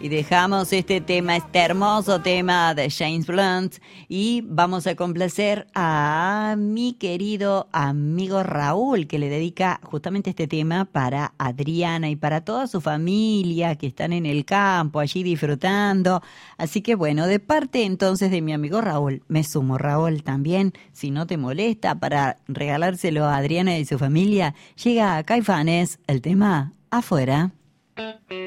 Y dejamos este tema, este hermoso tema de James Blunt, y vamos a complacer a mi querido amigo Raúl, que le dedica justamente este tema para Adriana y para toda su familia que están en el campo, allí disfrutando. Así que bueno, de parte entonces de mi amigo Raúl, me sumo, Raúl, también, si no te molesta, para regalárselo a Adriana y su familia, llega a Caifanes el tema Afuera.